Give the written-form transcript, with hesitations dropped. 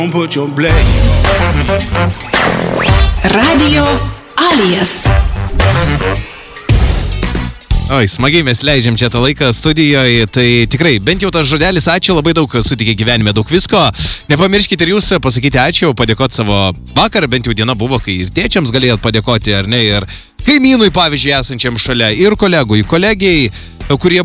Radio Alias. Oi, smagiai mes leidžiam čia tą laiką studijoje, tai tikrai, bent jau tas žodelis ačiū labai daug sutikė gyvenime, daug visko. Nepamirškite ir jūs pasakyti ačiū, padėkoti savo vakarą, bent jau diena buvo, kai ir tėčiams galėjot padėkoti, ar ne, ir kaimynui, pavyzdžiui, esančiam šalia, ir kolegui, kolegijai, kurie